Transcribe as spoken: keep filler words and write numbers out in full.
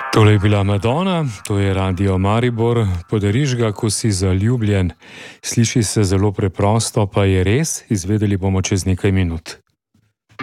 Tole je bila Madonna, to je Radio Maribor, podariš ga, ko si zaljubljen. Sliši se zelo preprosto, pa je res, izvedeli bomo čez nekaj minut.